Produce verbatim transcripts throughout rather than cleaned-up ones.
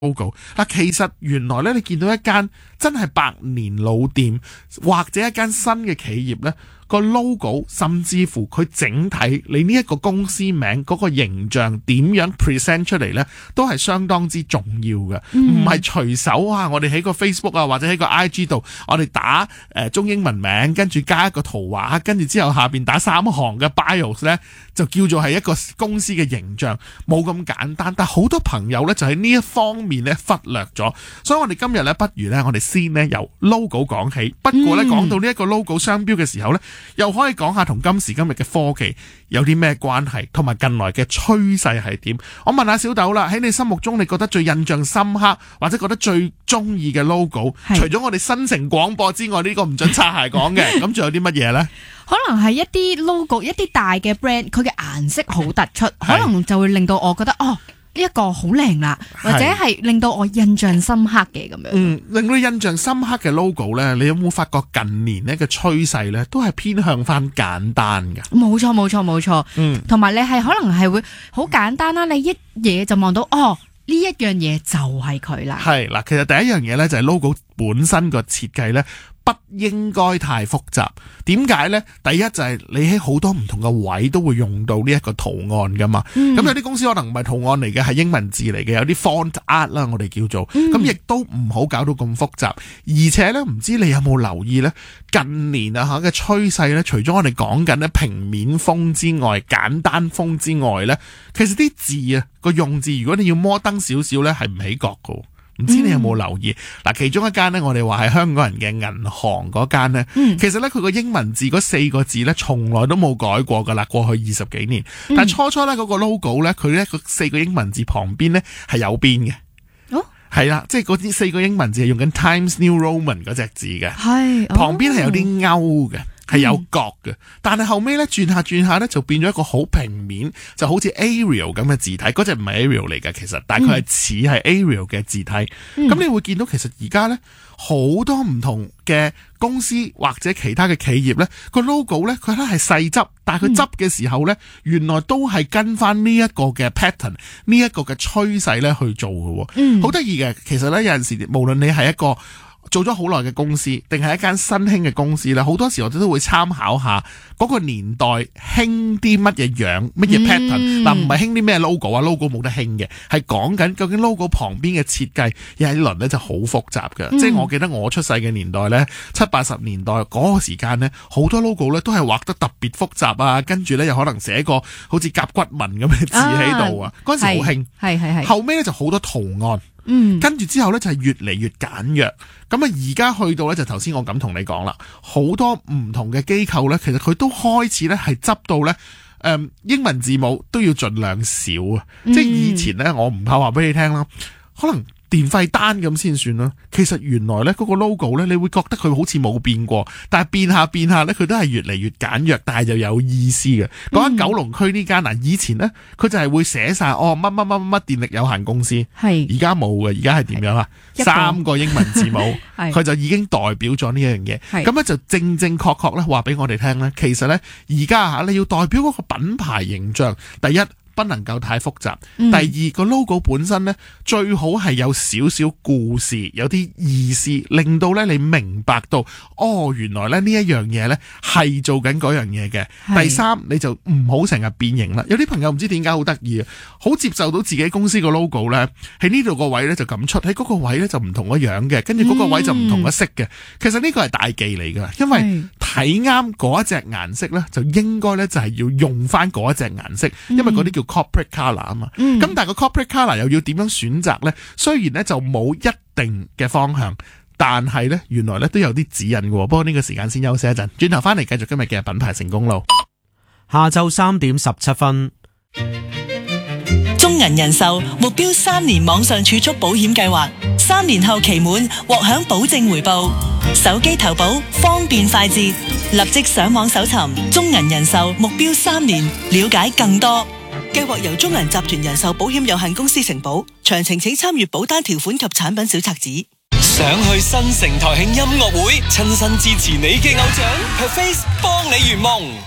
logo 嗱，其實原來咧，你見到一間真係百年老店，或者一間新嘅企業咧，個 logo 甚至乎佢整體你呢一個公司名嗰個形象點樣 present 出嚟咧，都係相當之重要嘅，唔係隨手啊！我哋喺個 Facebook 啊，或者喺個 I G 度，我哋打誒、呃、中英文名，跟住加一個圖畫，跟住之後下邊打三行嘅 bios 咧，就叫做係一個公司嘅形象，冇咁簡單。但好多朋友咧就喺呢一方面咧忽略咗，所以我哋今日咧不如咧我哋先咧由 logo 講起。不過咧講到呢一個 logo 商標嘅時候咧，又可以講下同今時今日嘅科技有啲咩關係，同埋近來嘅趨勢係點。我問下小豆啦，喺你心目中你覺得最印象深刻或者覺得最中意嘅 logo， 除咗我哋新城廣播之外，呢、呢個唔准擦鞋講嘅，咁仲有啲乜嘢呢？ 可能係一啲 logo， 一啲大嘅 brand， 佢嘅顏色好突出，可能就會令到我覺得哦。呢一個好靚啦，或者係令到我印象深刻嘅咁樣。嗯， 令到印象深刻嘅 logo 咧，你有冇發覺近年呢個趨勢咧，都係偏向翻簡單嘅？冇錯冇錯冇錯。嗯，同埋你係可能係會好簡單啦，你一嘢就望到哦，呢一樣嘢就係佢啦。係嗱，其實第一樣嘢咧就係 logo 本身個設計咧。不應該太複雜，點解呢？第一就係你喺好多唔同嘅位都會用到呢一個圖案噶嘛，咁、嗯、有啲公司可能唔係圖案嚟嘅，係英文字嚟嘅，有啲 font art 啦，我哋叫做，咁亦都唔好搞到咁複雜。而且呢，唔知你有冇留意呢？近年啊吓嘅趨勢呢，除咗我哋講緊呢平面風之外，簡單風之外呢，其實啲字啊個用字，如果你要摩登少少呢，係唔起角噶。唔知你有冇留意嗱、嗯？其中一間呢，我哋話係香港人嘅銀行嗰間呢，其實呢，佢個英文字嗰四個字呢，從來都冇改過噶啦，過去二十幾年。嗯、但係初初呢，嗰個 logo 呢，佢呢個四個英文字旁邊呢係有邊嘅。哦，係啦，即係嗰啲四個英文字係用緊 Times New Roman 嗰隻字嘅，係、哦、旁邊係有啲勾嘅。係有角嘅，但係後尾咧轉下轉下咧就變咗一個好平面，就好似 Arial 咁嘅字體，嗰隻唔係 Arial 嚟嘅，其實，但係佢係似係 Arial 嘅字體。咁、嗯、你會見到其實而家咧好多唔同嘅公司或者其他嘅企業咧個 logo 咧佢咧係細執，但係佢執嘅時候咧、嗯、原來都係跟翻呢一個嘅 pattern， 呢一個嘅趨勢咧去做嘅。嗯，好得意嘅，其實咧有陣時無論你係一個做咗好耐嘅公司，定係一間新興嘅公司咧，好多時我哋都會參考下嗰個年代興啲乜嘢樣，乜嘢 pattern。嗱，唔係興啲咩 logo 啊 ，logo 冇得興嘅，係講緊究竟 logo 旁邊嘅設計有一輪咧就好複雜嘅、嗯。即係我記得我出世嘅年代咧，七八十年代嗰個時間咧，好多 logo 咧都係畫得特別複雜啊，跟住咧又可能寫個好似甲骨文咁嘅字喺度啊。嗰陣時好興，係係係。後尾咧就好多圖案。嗯，跟住之後咧就係越嚟越簡約，咁啊而家去到咧就頭先我咁同你講啦，好多唔同嘅機構咧，其實佢都開始咧係執到咧，誒、呃、英文字母都要盡量少啊、嗯，即係以前咧我唔怕話俾你聽啦，可能電費單咁先算啦。其實原來咧嗰個 logo 咧，你會覺得佢好似冇變過，但係變下變下咧，佢都係越嚟越簡約，但係就有意思嘅。講緊九龍區呢間嗱，以前咧佢就係會寫晒哦乜乜乜乜電力有限公司，係而家冇嘅，而家係點樣啊？三個英文字母，佢就已經代表咗呢一樣嘢。咁咧就正正確確咧話俾我哋聽咧，其實咧而家吓你要代表嗰個品牌形象，第一，不能夠太複雜、嗯、第二個 logo 本身咧最好係有少少故事，有啲意思，令到咧你明白到哦原來咧呢一樣嘢咧係做緊嗰樣嘢嘅。第三，你就唔好成日變形啦。有啲朋友唔知點解好得意啊，好接受到自己公司個 logo 咧喺呢度個位咧就咁出，喺嗰個位咧就唔同個樣嘅，跟住嗰個位就唔同個色嘅、嗯。其實呢個係大忌嚟噶，因為睇啱嗰一隻顏色咧就應該咧就係要用翻嗰一隻顏色，因為嗰啲叫corporate colour 啊嘛，咁、嗯、但係個 corporate colour 又要點樣選擇呢？雖然呢就冇一定嘅方向，但係呢原來呢都有啲指引嘅。不過呢個時間先休息一陣，轉頭翻嚟繼續今日嘅品牌成功路。 下晝三點十七分， 中銀人壽目標三年網上儲蓄保險計劃，三年後期滿獲享保證回報，手機投保方便快捷。立即上網搜尋中銀人壽目標三年，了解更多。計劃由中銀集團人壽保險有限公司承保，詳情請參閱保單條款及產品小冊子。 想去新城台慶音樂會，親身支持你嘅偶像 ，Her Face 幫你圓夢。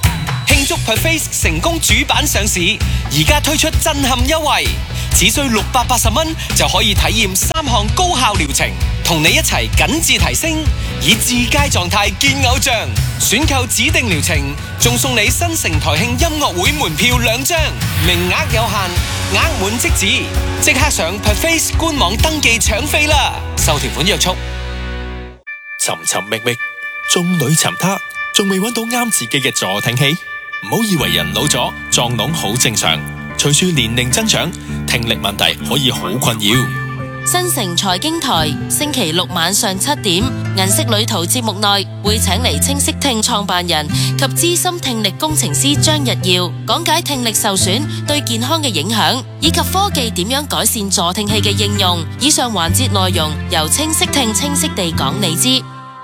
慶祝 Perface 成功主板上市，而家推出震撼優惠，只需六百八十蚊就可以體驗三項高效療程，同你一齊緊緻提升，以至佳狀態見偶像。選購指定療程，仲送你新城台慶音樂會門票兩張，名額有限，額滿即止，即刻上 Perface 官網登記搶飛啦！受條款約束。 尋尋覓覓，眾裏尋他，仲未揾到啱自己嘅助聽器。唔好以為人老咗撞聾好正常，隨住年齡增長，聽力問題可以好困擾。 新城財經台星期六晚上七點，銀色旅途節目內會請嚟清晰聽創辦人及資深聽力工程師張日耀講解聽力受損對健康嘅影響，以及科技點樣改善助聽器嘅應用。以上環節內容由清晰聽清晰地講你知。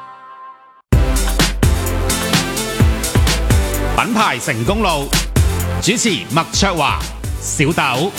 品牌成功路，主持麥卓華、小豆。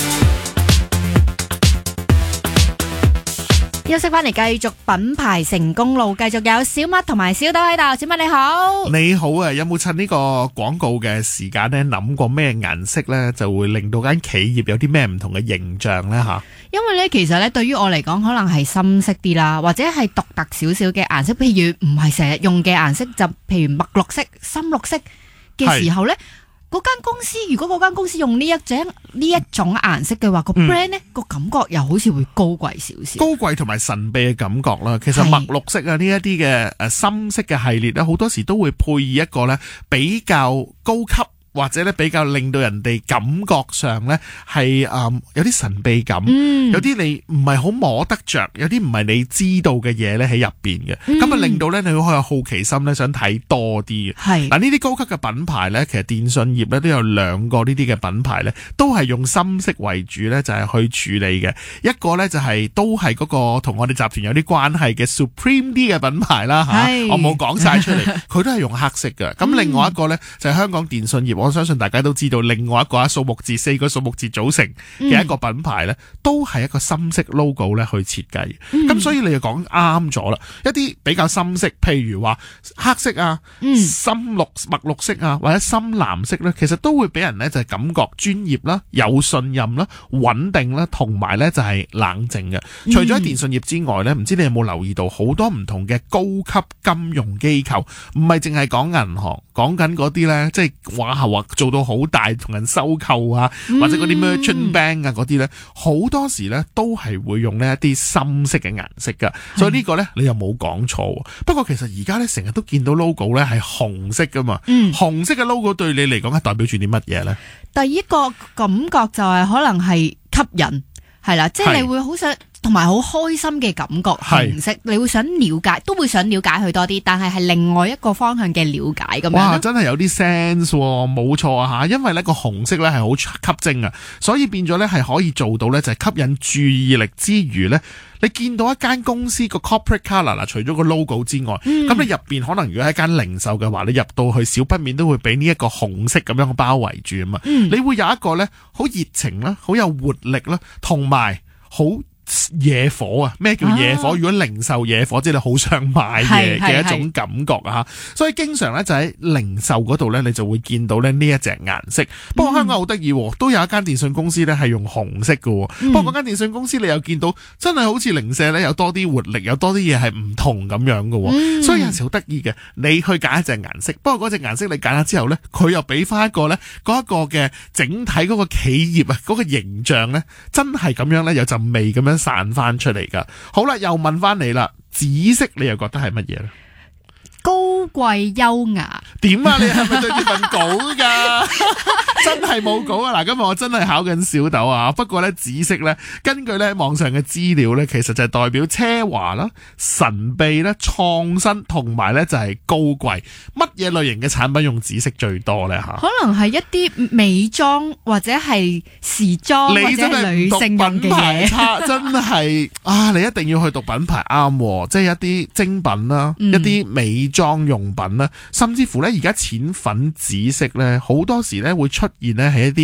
休息翻嚟，繼續品牌成功路，繼續有小麥同埋小豆喺度。小麥你好， 你好啊！有冇趁呢個廣告嘅時間呢諗過咩顏色呢就會令到間企業有啲咩唔同嘅形象呢？吓， 因為呢，其實呢對於我嚟講，可能係深色啲啦，或者係獨特少少嘅顏色，譬如唔係成日用嘅顏色，就譬如墨綠色、深綠色嘅時候呢。嗰間公司如果嗰間公司用呢一種呢一種顏色嘅話，個 brand 呢個感覺又好似會高貴少少， 高貴同埋神秘嘅感覺啦。其實墨綠色啊呢一啲嘅誒深色嘅系列咧，好多時都會配以一個咧比較高級。或者咧比較令到人哋感覺上咧係誒有啲神秘感，嗯、有啲你唔係好摸得着，有啲唔係你知道嘅嘢咧喺入邊嘅，咁啊、嗯、令到咧你會有好奇心咧想睇多啲嘅。係嗱呢啲高級嘅品牌咧，其實電信業咧都有兩個呢啲嘅品牌咧，都係用深色為主咧，就係去處理嘅。一個咧就係、是、都係嗰個同我哋集團有啲關係嘅 Supreme 啲嘅品牌啦吓，我冇講晒出嚟，佢都係用黑色嘅。咁另外一個咧就係香港電信業。我相信大家都知道，另外一個啊數目字四個數目字組成嘅一個品牌咧，都係一個深色 logo 咧去設計。咁、嗯、所以你就講啱咗啦。一啲比較深色，譬如話黑色啊、嗯、深綠墨綠色啊，或者深藍色咧，其實都會俾人咧就係感覺專業啦、有信任啦、穩定啦，同埋咧就係冷靜嘅。除咗喺電信業之外咧，唔知你有冇留意到好多唔同嘅高級金融機構，唔係淨係講銀行，講緊嗰啲咧，即係話係話做到好大，同人收購啊，或者嗰啲 merchant bank 啊嗰啲咧，好多時咧都係會用呢一啲深色嘅顏色噶。所以呢個咧你又冇講錯。不過其實而家咧成日都見到 logo 咧係紅色噶嘛，嗯、紅色嘅 logo 對你嚟講係代表住啲乜嘢咧？第一個感覺就係可能係吸引，係啦，即係你會好想。同埋好開心嘅感覺，紅色你會想了解，都會想了解佢多啲，但係係另外一個方向嘅了解咁樣。哇，真係有啲 sense，冇錯啊吓，因為呢個紅色咧係好吸睛啊，所以變咗咧係可以做到咧就係吸引注意力之餘咧，你見到一間公司個 corporate colour 嗱，除咗個 logo 之外，咁、嗯、你入邊可能如果係一間零售嘅話，你入到去少不免都會俾呢一個紅色咁樣包圍住啊嘛，嗯、你會有一個咧好熱情啦，好有活力啦，同埋好。野火啊！咩叫野火？啊、如果零售野火，即係你好想買嘢嘅一種感覺啊！所以經常咧就喺零售嗰度咧，你就會見到咧呢一隻顏色。不過香港好得意，都有一間電信公司咧係用紅色嘅。嗯、不過嗰間電信公司你又見到真係好似零舍咧有多啲活力，有多啲嘢係唔同咁樣嘅。嗯、所以有陣時好得意嘅，你去揀一隻顏色。不過嗰隻顏色你揀咗之後咧，佢又俾翻一個咧嗰一個嘅整體嗰個企業啊嗰個形象咧，真係咁樣咧有陣味咁樣散翻出嚟噶。好啦，又問翻你啦，紫色你又覺得係乜嘢咧？ 高貴優雅。點啊？你係咪對住份稿噶？真係冇稿啊！嗱，今日我真係考緊小豆啊。不過咧，紫色咧，根據咧網上嘅資料咧，其實就係代表奢華啦、神秘啦、創新同埋咧就係高貴。乜嘢類型嘅產品用紫色最多咧？吓， 可能係一啲美妝或者係時裝或者女性用嘅嘢。 差真係啊！你一定要去讀品牌啱，即係一啲精品啦，嗯、一啲美妝用品啦，甚至乎咧而家淺粉紫色咧，好多時咧會出現咧係一啲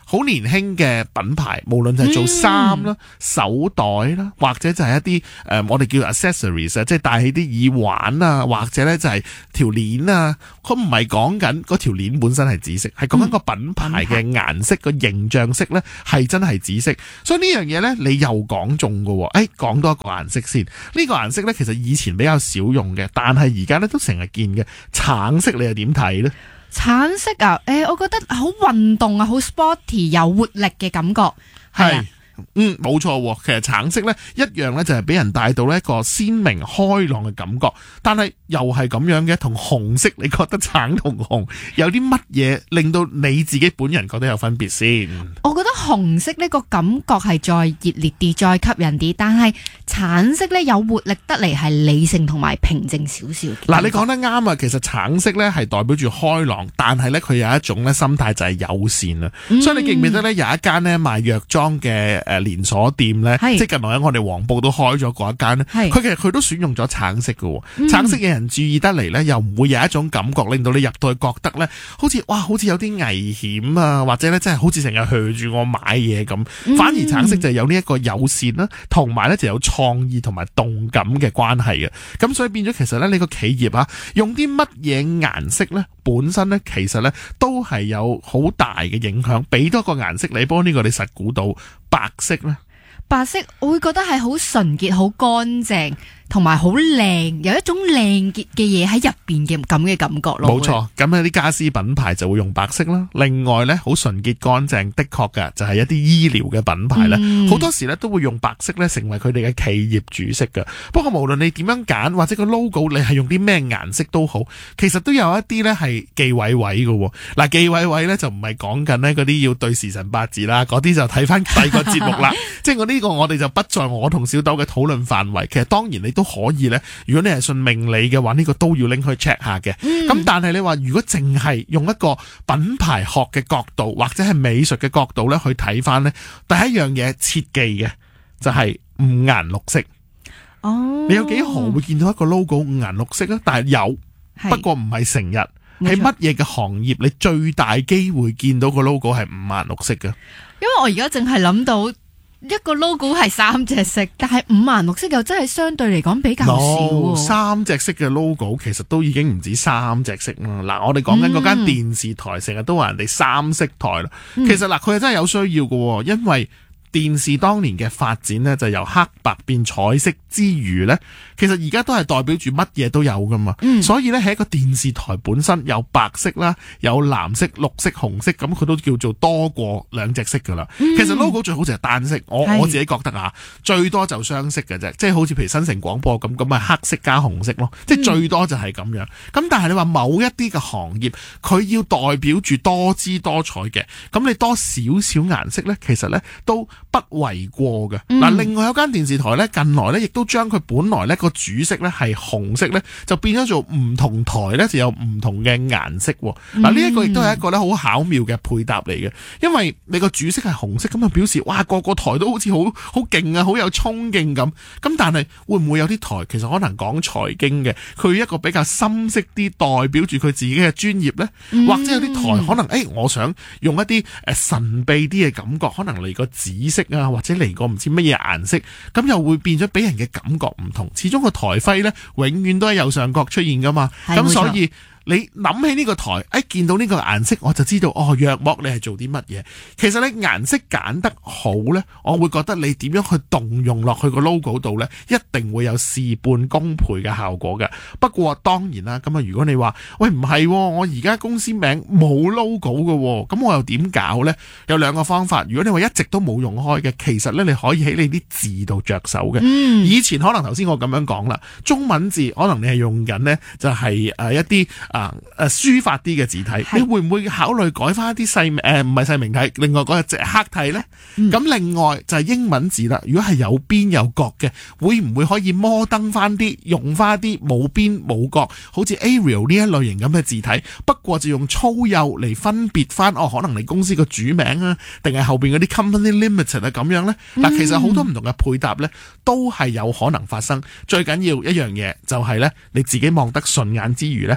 好年輕嘅品牌，無論就係做衫啦、嗯、手袋啦，或者就係一啲誒、呃、我哋叫 accessories 啊，即係戴起啲耳環啊，或者咧就係條鏈啊，佢唔係講緊嗰條鏈本身係紫色，係講緊個品牌嘅顏色個、嗯、形象色咧係真係紫色，所以呢樣嘢咧你又講中㗎喎。誒講多一個顏色先，呢、呢個顏色咧其實以前比較少用嘅，但係而家咧都成日見嘅橙色，你又點睇咧？ 橙色啊，誒、呃，我覺得好運動啊，好 sporty， 有活力嘅感覺，係啊。 嗯，冇錯，其實橙色咧一樣咧就係俾人帶到呢一個鮮明開朗嘅感覺，但係又係咁樣嘅，同紅色你覺得橙同紅有啲乜嘢令到你自己本人覺得有分別先？ 我覺得紅色呢個感覺係再熱烈啲，再吸引啲，但係橙色咧有活力得嚟，係理性同埋平靜少少。 嗱，你講得啱啊！其實橙色咧係代表住開朗，但係咧佢有一種咧心態就係友善啊、嗯。所以你記唔記得咧有一間咧賣藥妝嘅誒連鎖店咧，即係近來我哋黃埔都開咗嗰一間咧，佢其實佢都選用咗橙色嘅、嗯，橙色嘅人注意得嚟咧，又唔會有一種感覺令到你入到去覺得咧，好似哇，好似有啲危險啊，或者咧真係好似成日噓住我買嘢咁、嗯，反而橙色就有呢一個友善啦，同埋咧就有創意同埋動感嘅關係嘅，咁所以變咗其實咧你個企業啊，用啲乜嘢顏色咧，本身咧其實咧都係有好大嘅影響，俾多個顏色你，幫呢個你實估到白色咧。 白色我會覺得係好純潔、好乾淨，同埋好靚，有一種靚潔嘅嘢喺入邊嘅咁嘅感覺咯。 冇錯，咁有啲家私品牌就會用白色啦。另外咧，好純潔乾淨，的確嘅就係一啲醫療嘅品牌咧，好、嗯、多時咧都會用白色咧成為佢哋嘅企業主色嘅。不過無論你點樣揀，或者個 logo 你係用啲咩顏色都好，其實都有一啲咧係忌諱位嘅。嗱，忌諱位咧就唔係講緊咧嗰啲要對時辰八字啦，嗰啲就睇翻第二個節目啦。即係我呢個我哋就不在我同小豆嘅討論範圍。其實當然你都可以咧，如果你係信命理嘅話，呢、這個都要拎去 check 下嘅。咁、嗯、但係你話如果淨係用一個品牌學嘅角度或者係美術嘅角度咧去睇翻咧，第一樣嘢切忌嘅就係五顏六色。哦，你有幾何會見到一個 logo 五顏六色啊？但係有，不過唔係成日。喺乜嘢嘅行業你最大機會見到個 logo 係五顏六色嘅？ 因為我而家淨係諗到一個 logo 係三隻色，但係五顏六色又真係相對嚟講比較少。 No, 三隻色嘅 logo 其實都已經唔止三隻色啦。嗱，我哋講緊嗰間電視台成日都話人哋三色台啦、嗯。其實嗱，佢係真係有需要嘅，因為電視當年嘅發展呢，就由黑白變彩色之餘呢，其實而家都係代表住乜嘢都有噶嘛、嗯。所以呢，喺一個電視台本身有白色啦，有藍色、綠色、紅色，咁佢都叫做多過兩隻色噶啦、嗯。其實 logo 最好就係單色，我我自己覺得啊，最多就雙色嘅啫，即係好似譬如新城廣播咁，咁咪黑色加紅色咯，即係最多就係咁樣。咁、嗯、但係你話某一啲嘅行業，佢要代表住多姿多彩嘅，咁你多少少顏色呢，其實呢都不為過嘅。嗱、嗯，另外有間電視台咧，近來咧亦都將佢本來咧個主色咧係紅色咧，就變咗做唔同台咧就有唔同嘅顏色。嗱、嗯，呢一個亦都係一個咧好巧妙嘅配搭嚟嘅，因為你個主色係紅色，咁就表示哇個個台都好似好好勁啊，好有衝勁咁。咁但係會唔會有啲台其實可能講財經嘅，佢一個比較深色啲，代表住佢自己嘅專業咧、嗯，或者有啲台可能誒、欸，我想用一啲誒神秘啲嘅感覺，可能嚟個紫色啊，或者嚟個唔知乜嘢顏色，咁又會變咗俾人嘅感覺唔同。始終個台徽咧，永遠都喺右上角出現噶嘛，咁所以你諗起呢個台，誒見到呢個顏色，我就知道哦，約莫你係做啲乜嘢。其實你顏色揀得好呢，我會覺得你點樣去動用落去個 logo 度呢，一定會有事半功倍嘅效果嘅。不過當然啦，咁啊如果你話喂唔係，我而家公司名冇 logo 嘅，咁我又點搞呢？有兩個方法。如果你話一直都冇用開嘅，其實呢你可以喺你啲字度着手嘅。嗯，以前可能頭先我咁樣講啦，中文字可能你係用緊呢，就係誒一啲。啊誒，書法啲嘅字體，你會唔會考慮改翻一啲細誒唔係細明體，另外嗰隻黑體呢？咁、嗯、另外就係英文字啦。如果係有邊有角嘅，會唔會可以摩登翻啲，用翻啲冇邊冇角，好似 Arial 呢一類型咁嘅字體？不過就用粗幼嚟分別翻，哦，可能你公司個主名啊，定係後邊嗰啲 Company Limited 啊咁樣呢？嗱、嗯，其實好多唔同嘅配搭呢，都係有可能發生。最緊要一樣嘢就係呢，你自己望得順眼之餘呢，客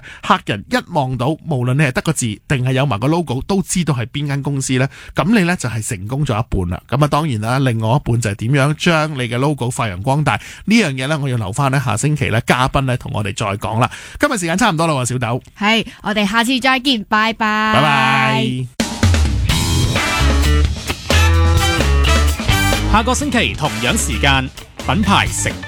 人一望到，無論你係得個字定係有埋個 logo， 都知道係邊間公司呢。咁你呢就係成功咗一半啦。咁啊，當然啦，另外一半就係點樣將你嘅 logo 發揚光大呢樣嘢呢，我要留翻呢下星期呢嘉賓呢同我哋再講啦。今日時間差唔多啦，小豆。 係，我哋下次再見，拜拜。 拜拜。 下個星期同樣時間，品牌成